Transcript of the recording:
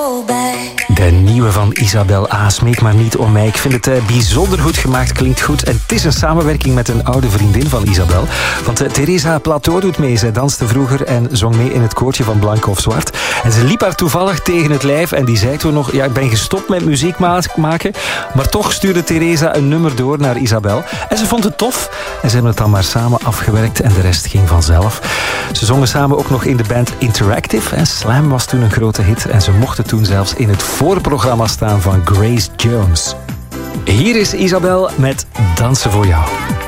De nieuwe van Isabel A. Smeek maar niet om mij. Ik vind het bijzonder goed gemaakt, klinkt goed. En het is een samenwerking met een oude vriendin van Isabel. Want Teresa Plateau doet mee. Zij danste vroeger en zong mee in het koortje van Blank of Zwart. En ze liep haar toevallig tegen het lijf en die zei toen nog... Ja, ik ben gestopt met muziek maken. Maar toch stuurde Teresa een nummer door naar Isabel. En ze vond het tof. En ze hebben het dan maar samen afgewerkt en de rest ging vanzelf. Ze zongen samen ook nog in de band Interactive. En Slam was toen een grote hit. En ze mochten toen zelfs in het voorprogramma staan van Grace Jones. Hier is Isabel met Dansen voor jou.